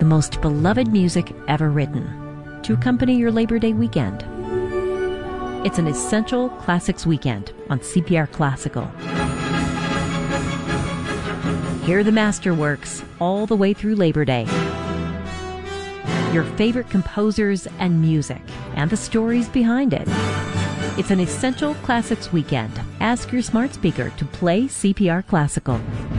most beloved music ever written to accompany your Labor Day weekend. It's an Essential Classics weekend on CPR Classical. Hear the masterworks all the way through Labor Day. Your favorite composers and music, and the stories behind it. It's an Essential Classics weekend. Ask your smart speaker to play CPR Classical.